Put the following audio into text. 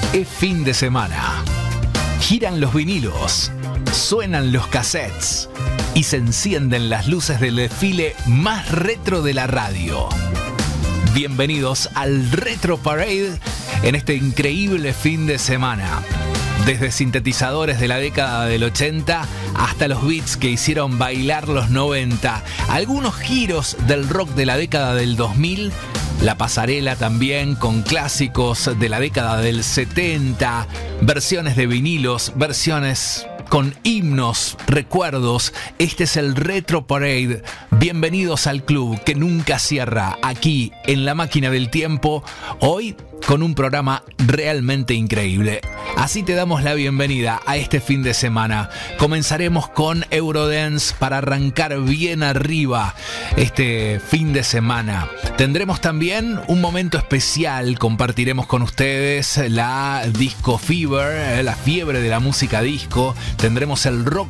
Es fin de semana. Giran los vinilos, suenan los cassettes y se encienden las luces del desfile más retro de la radio. Bienvenidos al Retro Parade en este increíble fin de semana. Desde sintetizadores de la década del 80 hasta los beats que hicieron bailar los 90, algunos giros del rock de la década del 2000, la pasarela también con clásicos de la década del 70, versiones de vinilos, versiones con himnos, recuerdos. Este es el Retro Parade. Bienvenidos al club que nunca cierra, aquí en la máquina del tiempo, hoy con un programa realmente increíble. Así te damos la bienvenida a este fin de semana. Comenzaremos con Eurodance para arrancar bien arriba este fin de semana. Tendremos también un momento especial, compartiremos con ustedes la Disco Fever, la fiebre de la música disco. Tendremos el rock